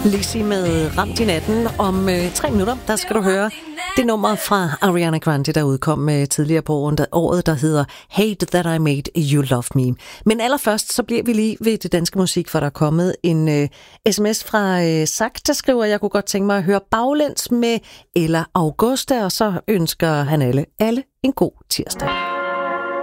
Lizzy med Ramt i natten. Om 3 minutter, der skal du høre det nummer fra Ariana Grande, der udkom tidligere på året, der hedder Hate That I Made You Love Me. Men allerførst, så bliver vi lige ved det danske musik, for der er kommet en sms fra Zach, der skriver, jeg kunne godt tænke mig at høre Baglæns med Ella Augusta, og så ønsker han alle en god tirsdag.